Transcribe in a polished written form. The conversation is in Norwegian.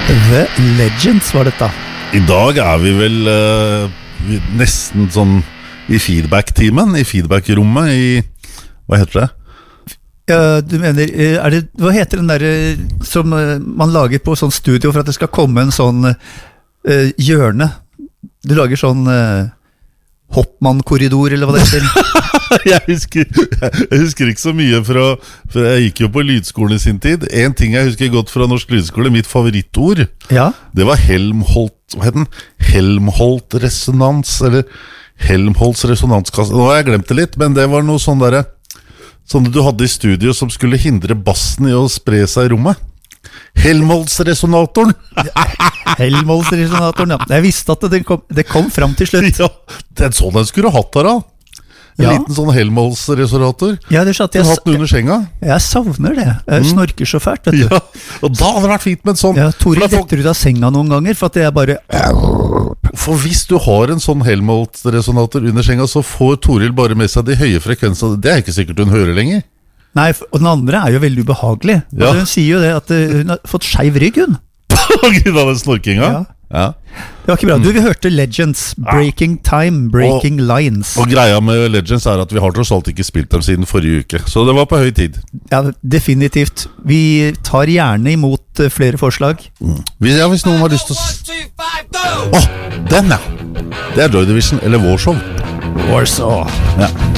The Legends var dette. I dag vi vel nesten sånn i feedback-timen, i feedback-rommet, hva heter det? Ja, du mener, hva heter den der som man lager på sånn studio for at det skal komme en sånn hjørne? Du lager sånn Hoppmann-korridor, eller hva det heter? Jeg husker ikke så mye for jeg gikk jo på lydskolen i sin tid. En ting jeg husker godt fra norsk lydskole, mitt favorittord, det var Helmholt, hva het den? Helmholt-resonans, eller Helmholtz resonanskasse. Nå har jeg glemt det litt, men det var noe sånn der, sånne du hadde i studio som skulle hindre bassen i å spre seg i rommet. Helmholtz-resonatoren. Helmholtz-resonatoren, ja. Jeg visste at det kom frem til slutt. Ja, det sånn den skulle hatt her da. En liten sånn Helmholtz-resonator. Ja, det skjønte jeg. Du hatt den under senga. Jeg savner det. Jeg snorker så fælt, vet du. Ja, og da hadde det vært fint med en sånn. Ja, Toril detter ut av senga noen ganger, for at jeg bare... For hvis du har en sånn Helmholtz-resonator under senga, så får Toril bare med seg de høye frekvensene. Det ikke sikkert hun hører lenger. Nei, og den andre jo veldig ubehagelig. Ja. Hun sier jo det at hun har fått skeiv rygg, hun. På grunn av den snorkinga? Ja. Det var ikke bra. Du, vi hørte Legends, Breaking Time, Breaking Lines. Og greia med Legends at vi har tross alt ikke spilt dem siden forrige uke. Så det var på høy tid. Ja, definitivt. Vi tar gjerne imot flere forslag. Hvis noen har lyst til å... den ja! Det Joy Division, eller Warsaw. Warsaw. Ja.